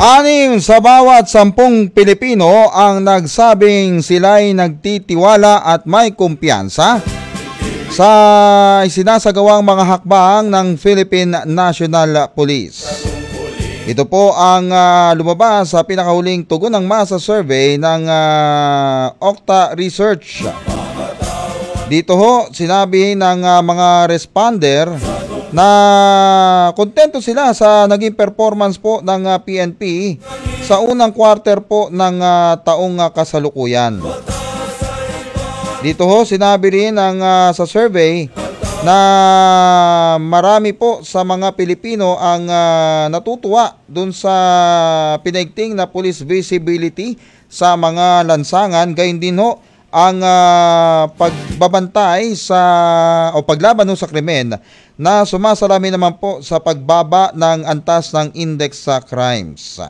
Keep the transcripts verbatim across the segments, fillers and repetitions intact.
Anim sa bawat sampung Pilipino ang nagsabing sila'y nagtitiwala at may kumpiyansa sa isinasagawang mga hakbang ng Philippine National Police. Ito po ang uh, lumabas sa pinakahuling tugon ng masa survey ng uh, Okta Research. Dito ho, sinabi ng uh, mga responder na kontento sila sa naging performance po ng uh, P N P sa unang quarter po ng uh, taong uh, kasalukuyan. Dito ho, sinabi rin ng, uh, sa survey na marami po sa mga Pilipino ang uh, natutuwa dun sa pinaigting na police visibility sa mga lansangan. Gayun din ho ang uh, pagbabantay sa o paglaban ho sa krimen na sumasalamin naman po sa pagbaba ng antas ng index sa crimes.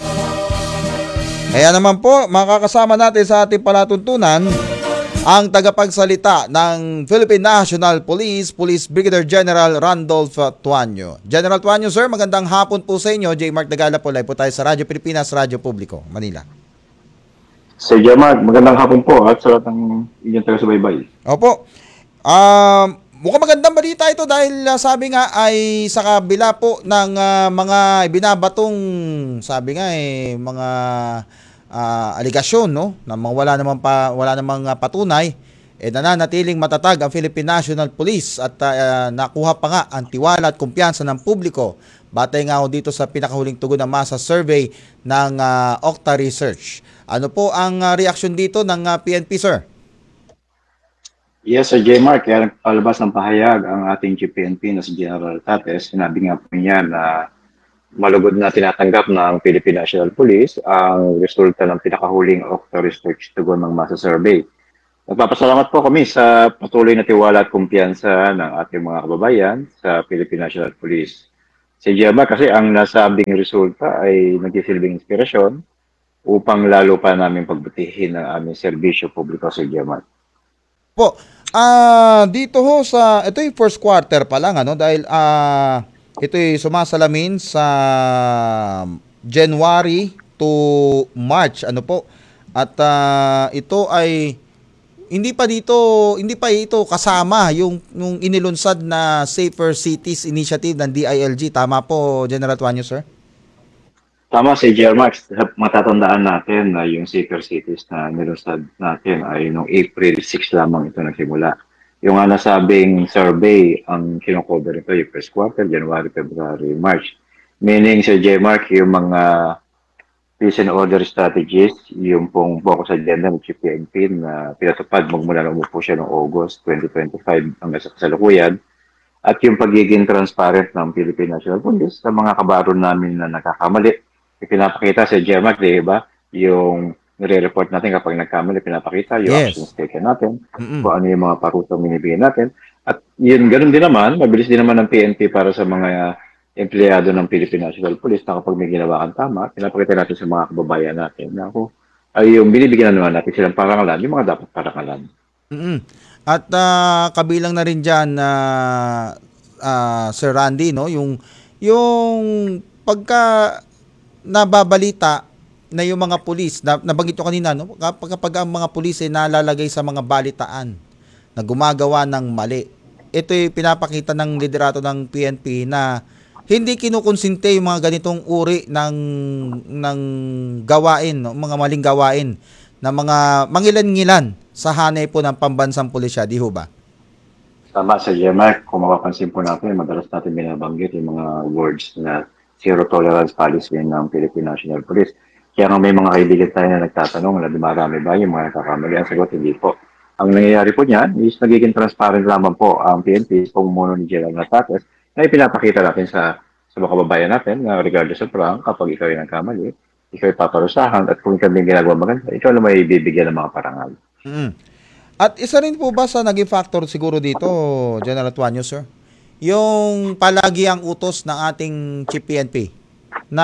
Kaya naman po, makakasama natin sa ating palatuntunan ang tagapagsalita ng Philippine National Police, Police Brigadier General Randolph Tuanyo. General Tuanyo, sir, magandang hapon po sa inyo. J. Mark Dagala po, live po tayo sa Radyo Pilipinas, Radyo Publiko, Manila. Sir Jamark, magandang hapon po at sa lahat ng inyong taga-subaybay. Opo. Um, mukhang magandang balita ito dahil uh, sabi nga ay sa kabila po ng uh, mga ibinabatong, sabi nga eh, mga uh, aligasyon, no? Na wala namang, pa, wala namang uh, patunay, eh nananatiling matatag ang Philippine National Police at uh, nakuha pa nga ang tiwala at kumpiyansa ng publiko. Batay nga ako dito sa pinakahuling tugon ng masa survey ng uh, Okta Research. Ano po ang uh, reaksyon dito ng uh, P N P, sir? Yes, Sir J. Mark, kaya nagpalabas ng pahayag ang ating Chief P N P na si General Tates. Sinabi nga po niya na malugod na tinatanggap ng Philippine National Police ang resulta ng pinakahuling Okta Research tugon ng masa survey. Nagpapasalamat po kami sa patuloy na tiwala at kumpiyansa ng ating mga kababayan sa Philippine National Police. Si J. Mark, kasi ang nasabing resulta ay nagsisilbing inspirasyon upang lalo pa namin pagbutihin ang aming serbisyo publiko sa Jamat. Po, ah uh, dito ho sa, ito yung first quarter pa lang, ano, dahil ah uh, ito yung sumasalamin sa January to March, ano po, at uh, ito ay hindi pa dito, hindi pa ito kasama yung, yung inilunsad na Safer Cities Initiative ng D I L G. Tama po, General Tuanyo, sir? Tama si J. Max, matatandaan natin na yung Safer Cities na nilunsad natin ay noong April sixth lamang ito nagsimula. Yung nga nasabing survey, ang kinocover ito yung first quarter, January, February, March. Meaning, Sir J. Mark, yung mga peace and order strategies, yung pong focus agenda ng Chief P N P na pinatupad magmula na umupo siya noong August twenty twenty-five hanggang sa kasalukuyan, at yung pagiging transparent ng Philippine National Police sa mga kabaro namin na nakakamali. Pinapakita sa J. Mark, di ba? Yung nire-report natin kapag nagkamali, pinapakita yung Yes. actions taken natin, Mm-mm. kung ano yung mga parusang minibigyan natin. At yun, ganun din naman, mabilis din naman ng P N P para sa mga empleyado ng Philippine National Police na kapag may ginawa kang tama, pinapakita natin sa mga kababayan natin na ako, ay yung binibigyan naman natin silang parangalan, yung mga dapat parangalan. Mm-mm. At uh, kabilang na rin dyan, uh, uh, Sir Randy, no? Yung, yung pagka nababalita na yung mga pulis, na, nabanggit nyo kanina, no? Kapag, kapag ang mga pulis ay nalalagay sa mga balitaan na gumagawa ng mali, ito yung pinapakita ng liderato ng P N P na hindi kinukonsinte yung mga ganitong uri ng, ng gawain, no? Mga maling gawain na mga mangilan-ngilan sa hanay po ng pambansang pulisya, di ho ba? Tama sa J. Mark, kung mapapansin po natin, madalas natin binabanggit yung mga words na zero tolerance policy ng Philippine National Police. Kaya nga may mga kaibigan tayo na nagtatanong na dumarami ba yung mga nakakamali. Ang sagot, hindi po. Ang nangyayari po niyan is nagiging transparent lamang po ang P N P sa pamumuno ni General Tates na ipinapakita natin sa, sa mga kababayan natin na regardless of rank, kapag ikaw yung nagkamali, ikaw yung paparusahan at kung kami ginagawa maganda, ikaw na may bibigyan ng mga parangal. Mm. At isa rin po ba sa naging factor siguro dito, General Tuanyo, sir? Yung palagi ang utos ng ating Chief P N P na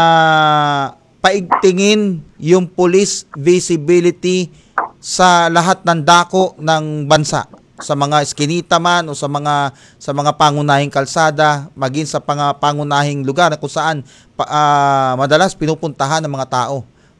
paigtingin yung police visibility sa lahat ng dako ng bansa. sa mga eskinita man o sa mga sa mga pangunahing kalsada, maging sa pang, pangunahing lugar kung saan pa, ah, madalas pinupuntahan ng mga tao.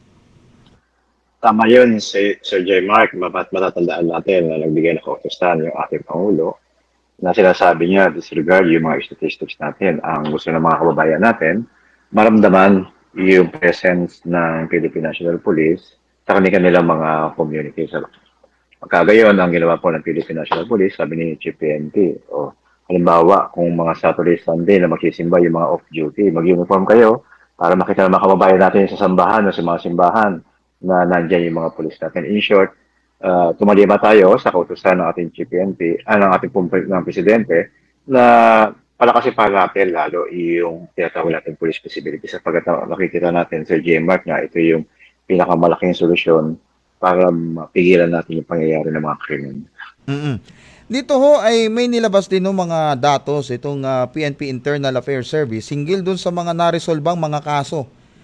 Tama yun, si Sir J. Mark, mapat matatandaan natin na nagbigay ng kautusan yung ating Pangulo na sinasabi niya disregard yung mga statistics natin. Ang gusto ng mga kababayan natin, maramdaman yung presence ng Philippine National Police sa kanilang mga communities. Kagayon, ang ginawa po ng Philippine National Police, sabi ni Chief P N P, o halimbawa, kung mga Saturday, Sunday na magsisimba yung mga off-duty, mag-uniform kayo para makita ng mga kababayan natin sa sambahan o sa mga simbahan na nandyan yung mga police natin. In short, uh, tumalima tayo sa kautusan ng ating Chief P N P, ah, ng ating pump- ng Presidente, na palakasin pa natin lalo yung tinatawag natin police visibility sapagkat nakikita natin, Sir J. Mark, na ito yung pinakamalaking solusyon para mapigilan natin yung pangyayari ng mga krimen. Mm. Dito ho ay may nilabas din ng mga datos itong ah, P N P Internal Affairs Service hinggil dun sa mga naresolbang mga kaso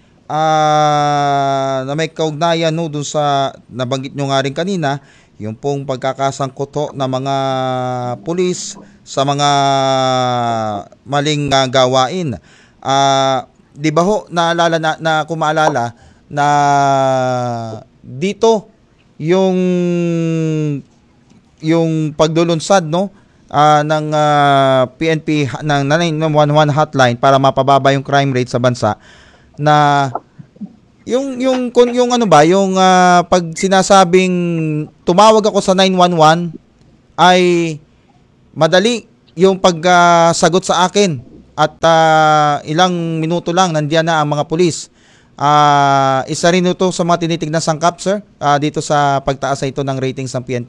ah, na may kaugnayan no dun sa nabanggit nyo nga rin kanina, yung pong pagkakasangkot ho ng mga pulis sa mga maling ah, gawain. Ah, 'di ba ho naalala na, na kung maalala na dito yung yung pagdulunsad no ah, ng ah, P N P ha- ng nine one one hotline para mapababa yung crime rate sa bansa na yung yung kun yung ano ba yung ah, pag sinasabing tumawag ako sa nine one one ay madali yung pagsagot sa akin at ah, ilang minuto lang nandiyan na ang mga pulis. Ah, isa rin ito sa mga tinitignan sangkap, sir, ah, dito sa pagtaas sa ito ng ratings ng P N P.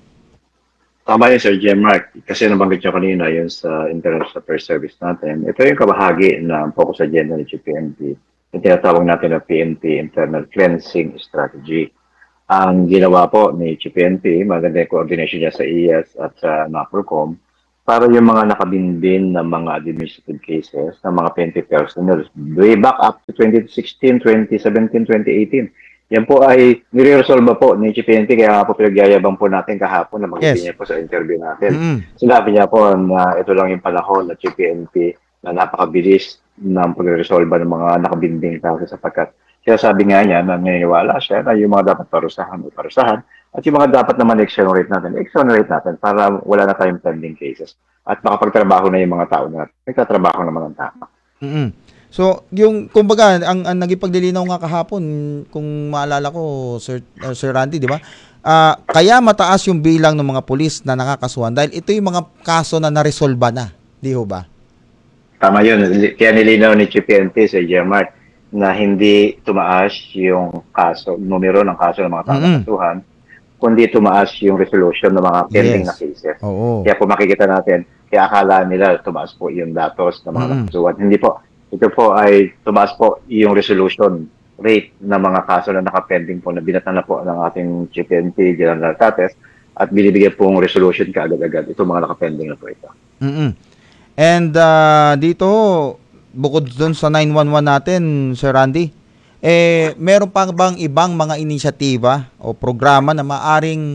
Tama yun, Sir J. Mark, kasi nabanggit nyo kanina yun sa Internal Affairs Service natin. Ito yung kabahagi ng focus agenda ni P N P. Yung tinatawag natin na P N P Internal Cleansing Strategy. Ang ginawa po ni P N P, maganda yung coordination niya sa I A S at sa NAPROCOM, para yung mga nakabinbin ng mga administrative cases ng mga P N P personnel way back up to twenty sixteen, twenty seventeen, twenty eighteen. Yan po ay nire-resolve po ni P N P kaya nga po pinagyayabang po natin kahapon na mag Yes. niya po sa interview natin. Mm. Sinabi niya po na ito lang yung panahon na P N P na napakabilis ng pagre-resolve ng mga nakabinding kaso sapagkat kaya sabi nga niya na naniniwala siya na yung mga dapat parusahan o parusahan at yung mga dapat naman exonerate natin, exonerate natin para wala na tayong pending cases at makapagtrabaho na yung mga tao na nagtatrabaho naman ng tama. Mm. So, yung kumbaga ang, ang naging paglilinaw nga kahapon kung maalala ko Sir uh, Sir Randy, di ba? Ah, kaya mataas yung bilang ng mga pulis na nakakasuhan dahil ito yung mga kaso na naresolba na, di ho ba? Tama yun. Kaya nilinaw ni P N P sa J M R na hindi tumaas yung kaso, numero ng kaso ng mga tao Mm-mm. nakasuhan, kundi tumaas yung resolution ng mga pending Yes. na cases. Oo. Kaya po makikita natin, kaya akala nila tumaas po yung datos ng mga Mm-mm. nakasuhan. Hindi po. Ito po ay tumaas po yung resolution rate ng mga kaso na nakapending po na binatan na po ng ating P N P, General Tates, at binibigyan pong resolution kaagad-agad. Ito mga nakapending na po ito. Mm-mm. And ah, dito bukod doon sa nine one one natin, Sir Randy, eh meron pa bang ibang mga inisyatiba o programa na maaring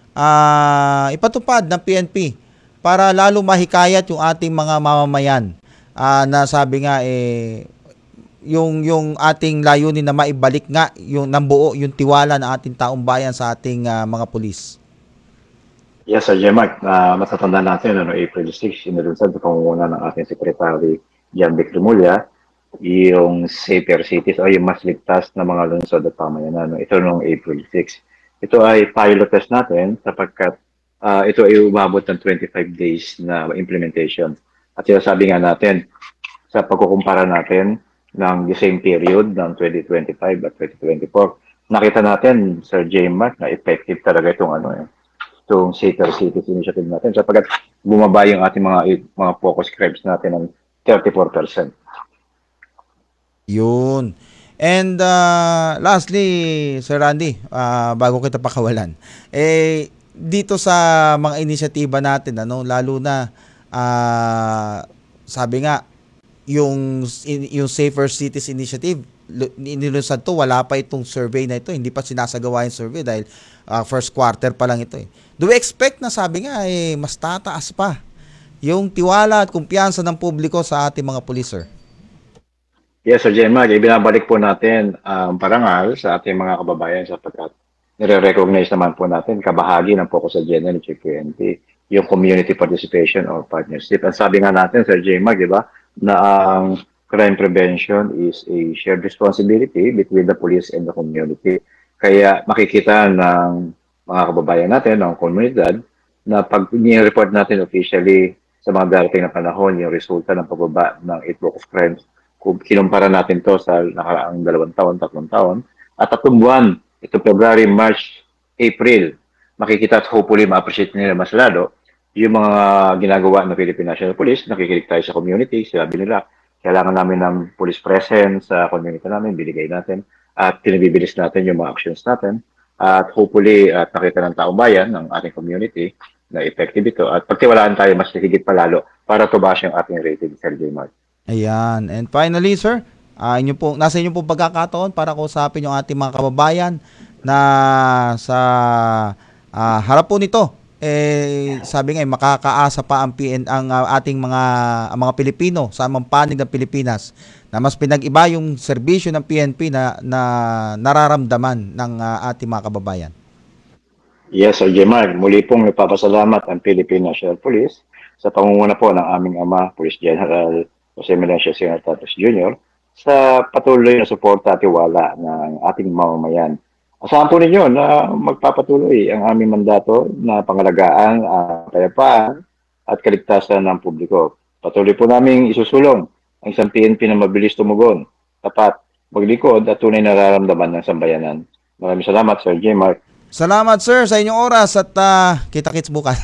ah, ipatupad ng P N P para lalo mahikayat yung ating mga mamamayan ah, na sabi nga eh yung yung ating layunin na maibalik nga yung nambuo yung tiwala ng ating taong bayan sa ating ah, mga pulis. Yes, Sir J. Mark, na matatanda natin, ano, April sixth, inilunsad sa pangunguna ng ating Secretary Jan Vic Remulla, yung safer cities o yung mas ligtas na mga lungsod at pamayanan. No? Ito noong April sixth. Ito ay pilot test natin sapagkat ah, ito ay umabot ng twenty-five days na implementation. At sinasabi nga natin, sa pagkukumpara natin ng the same period ng twenty twenty-five at twenty twenty-four, nakita natin, Sir J. Mark, na effective talaga itong ano eh, itong Safer Cities Initiative natin sapagkat bumaba yung ating mga mga focus crimes natin ng thirty-four percent. Yun. And uh, lastly, Sir Randy, ah, bago kita pakawalan, eh dito sa mga inisyatiba natin, ano, lalo na ah, sabi nga yung yung Safer Cities Initiative, inilunsad to, wala pa itong survey na ito, hindi pa sinasagawa yung survey dahil uh, first quarter pa lang ito eh. Do we expect na sabi nga eh, mas tataas pa yung tiwala at kumpiyansa ng publiko sa ating mga pulis, sir? Yes, Sir Gemma, ibinabalik po natin ang um, parangal sa ating mga kababayan sapagkat nire-recognize naman po natin kabahagi ng Focus Agenda ni Chief P N P, yung community participation or partnership. Ang sabi nga natin, Sir Gemma, di ba, na ang crime prevention is a shared responsibility between the police and the community. Kaya makikita ng mga kababayan natin, ng komunidad, na pag ni-report natin officially sa mga darating na panahon, yung resulta ng pagbaba ng eight book of crimes, kung kinumpara natin to sa nakaraang dalawang taon, tatlong taon, at tatlong buwan, ito February, March, April, makikita at hopefully ma-appreciate nila mas lalo yung mga ginagawa ng Philippine National Police, nakikinig tayo sa community, sabi nila, kailangan namin ng police presence sa community namin, binigay natin, at pinabibilis natin yung mga actions natin, at hopefully, at nakita ng taong bayan, ng ating community, na effective ito, at pagtiwalaan tayo, mas higit palalo para tumaas yung ating rating, Sir J. Mark. Ayan, and finally, sir, uh, inyo po, nasa inyo pong pagkakataon para kausapin yung ating mga kababayan na sa uh, harap po nito, eh sabi nga eh, makakaasa pa ang P N ang uh, ating mga ang mga Pilipino sa amang panig ng Pilipinas na mas pinag-iba yung serbisyo ng P N P na, na nararamdaman ng uh, ating mga kababayan. Yes, Sir Gemar, muli pong nagpapasalamat ang Philippine National Police sa pangunguna po ng aming ama, Police General Jose Melencio Senior Tatos Junior sa patuloy na suporta at tiwala ng ating mamamayan. Asahan po ninyo na magpapatuloy ang aming mandato na pangalagaan ang kapayapaan at kaligtasan ng publiko. Patuloy po namin isusulong ang isang P N P na mabilis tumugon, tapat, maglingkod at tunay na nararamdaman ng sambayanan. Maraming salamat, Sir J. Mark. Salamat, sir, sa inyong oras at uh, kita-kits bukas.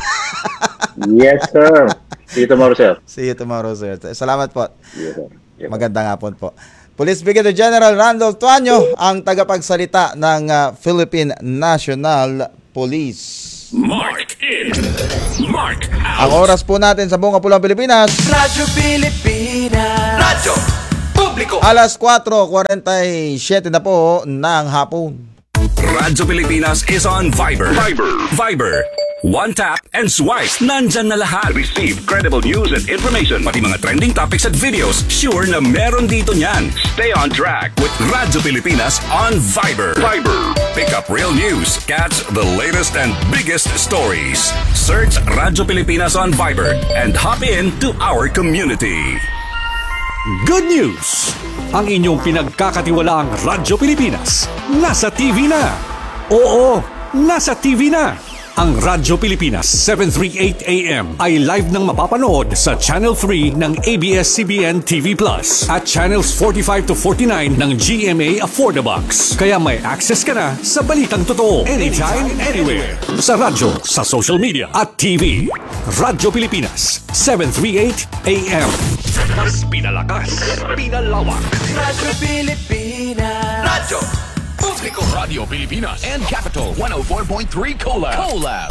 Yes, sir. See you tomorrow, sir. See you tomorrow, sir. Salamat po. Yes, sir. Yes, magandang hapon po. Police Brigadier General Randolph Tuanyo, ang tagapagsalita ng uh, Philippine National Police. Mark in, Mark out. Ang oras po natin sa buong Kapulang Pilipinas, Radyo Pilipinas, Radyo Publiko. alas kwatro forty-seven na po ng hapon. Radyo Pilipinas is on Viber. Viber. Viber. One tap and swipe. Nandyan na lahat. Receive credible news and information. Pati mga trending topics at videos. Sure na meron dito niyan. Stay on track with Radyo Pilipinas on Viber. Viber. Pick up real news. Catch the latest and biggest stories. Search Radyo Pilipinas on Viber and hop in to our community. Good news! Ang inyong pinagkakatiwalaang Radyo Pilipinas nasa T V na. Oo, nasa T V na. Ang Radyo Pilipinas seven thirty-eight A M ay live nang mapapanood sa Channel three ng A B S C B N T V Plus at Channels forty-five to forty-nine ng G M A Affordabox. Kaya may access ka na sa balitang totoo anytime, anywhere. Sa radyo, sa social media at T V. Radyo Pilipinas seven thirty-eight A M. Mas pinalakas, pinalawak. Radyo Pilipinas, Radyo Publiko. Radio Pilipinas and Capital one oh four point three Collab. Collab.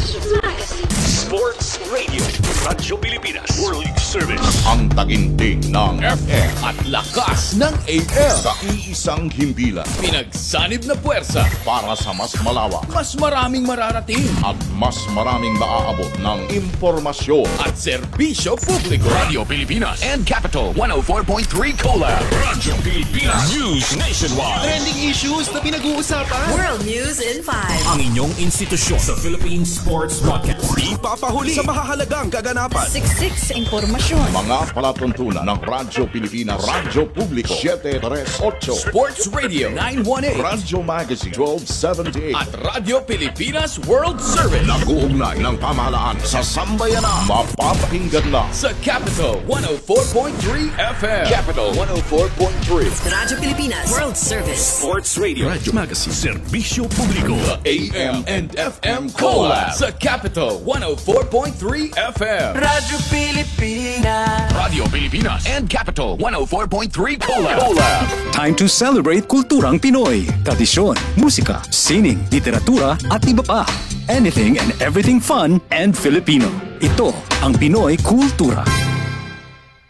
Sports Radio. Radyo Pilipinas. World Service. Ang taginting ng F M At lakas ng A M. sa iisang himpilan Pinagsanib na puwersa. para sa mas malawak Mas maraming mararating. at mas maraming maaabot ng impormasyon. At serbisyo publiko. Radio Pilipinas and Capital one oh four point three Collab. Radyo Pilipinas News Nationwide. Trending issues na pinag-uusapan. World News in five. Ang inyong institusyon sa Philippine Sports Broadcast. Di papahuli sa mahahalagang kaganapan. Siksik sa impormasyon. Mga palatuntunan ng Radyo Pilipinas, Radyo Publiko seven thirty-eight, Sports Radio nine eighteen. Radyo Magazine twelve seventy-eight. At Radio Pilipinas World Service. Nag-uugnay ng pamahalaan sa sambayanan. Mapapakinggan na Sa Capital one oh four point three F M. Capital one oh four point three. Radyo Pilipinas World Service. Sports Radio. Radyo Magazine. Serbisyo Publiko. A M and F M Collab. Sa Capital one oh four point three F M. Radyo Pilipinas. Radio Pilipinas and Capital one oh four point three Collab. Collab. Time to celebrate kulturang Pinoy. Tradisyon, musika, sining, literatura at iba pa. Anything and everything fun and Filipino. Ito ang Pinoy Kultura.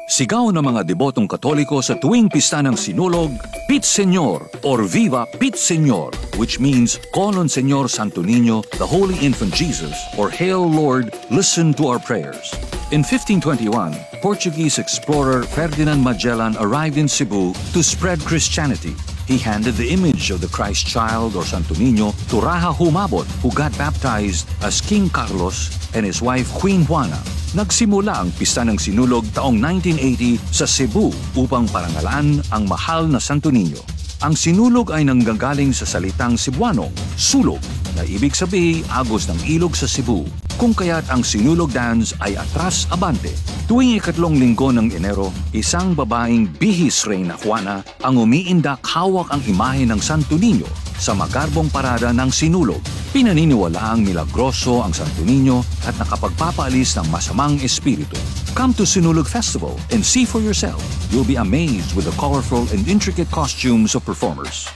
Sigaw ng mga debotong Katoliko sa tuwing pista ng Sinulog, Pit Señor or Viva Pit Señor, which means Call on Señor Santo Niño, the Holy Infant Jesus, or Hail Lord, listen to our prayers. In fifteen twenty-one, Portuguese explorer Ferdinand Magellan arrived in Cebu to spread Christianity. He handed the image of the Christ child or Santo Niño to Raja Humabon, who got baptized as King Carlos and his wife Queen Juana. Nagsimula ang pista ng Sinulog taong nineteen eighty sa Cebu upang parangalan ang mahal na Santo Niño. Ang Sinulog ay nanggagaling sa salitang Cebuanong, sulog, na ibig sabihin agos ng ilog sa Cebu, kung kaya't ang Sinulog dance ay atras abante. Tuwing ikatlong linggo ng Enero, isang babaeng bihis Reyna Juana ang umiindak hawak ang imahe ng Santo Niño sa magarbong parada ng Sinulog. Pinaniniwalaang milagroso ang Santo Niño at nakapagpapaalis ng masamang espiritu. Come to Sinulog Festival and see for yourself. You'll be amazed with the colorful and intricate costumes of performers.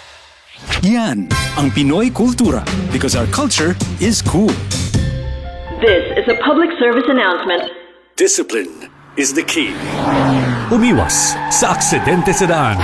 Yan ang Pinoy kultura because our culture is cool. This is a public service announcement. Discipline is the key. Umiwas sa aksidente sa daan.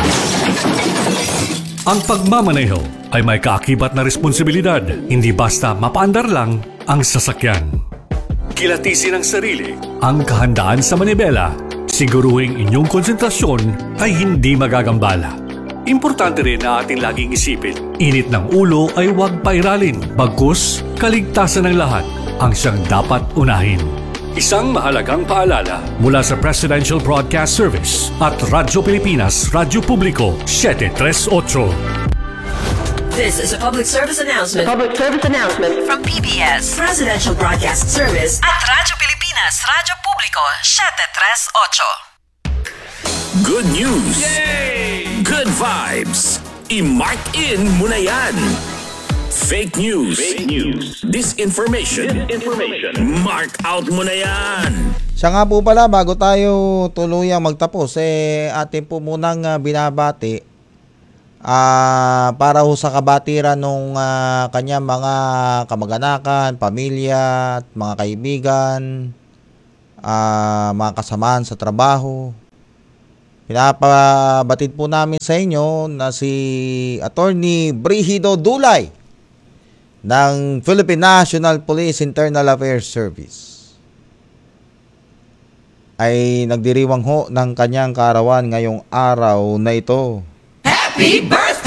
Ang pagmamaneho ay may kaakibat na responsibilidad, hindi basta mapaandar lang ang sasakyan. Kilatisin ang sarili, ang kahandaan sa manibela, siguruhing inyong konsentrasyon ay hindi magagambala. Importante rin na ating laging isipin, init ng ulo ay huwag pairalin, bagkus kaligtasan ng lahat ang siyang dapat unahin. Isang mahalagang paalala mula sa Presidential Broadcast Service at Radyo Pilipinas, Radyo Publiko, seven thirty-eight. This is a public service announcement Public service announcement. from P B S Presidential Broadcast Service at Radyo Pilipinas, Radyo Publiko, seven thirty-eight. Good news! Good vibes! I-mark in mo na yan! Fake news! Fake news! Disinformation! Disinformation! Mark out mo na yan! Siya nga po pala, bago tayo tuluyang magtapos, eh atin po munang uh, binabati uh, para ho sa kabatiran ng uh, kanyang mga kamag-anakan, pamilya, at mga kaibigan, uh, mga kasamaan sa trabaho. Pinapabatid po namin sa inyo na si Attorney Brigido Dulay ng Philippine National Police Internal Affairs Service ay nagdiriwang ho ng kanyang kaarawan ngayong araw na ito. Happy birthday!